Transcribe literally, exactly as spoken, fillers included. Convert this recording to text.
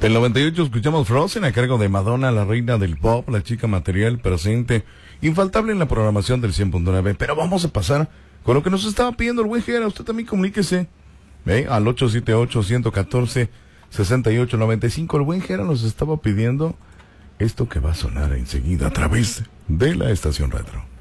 El noventa y ocho escuchamos Frozen a cargo de Madonna, la reina del pop, la chica material presente, infaltable en la programación del cien punto nueve. Pero vamos a pasar con lo que nos estaba pidiendo el buen Jera. Usted también comuníquese ¿eh? al ocho siete ocho, uno uno cuatro, seis ocho nueve cinco. El buen Jera nos estaba pidiendo esto que va a sonar enseguida a través de la estación retro.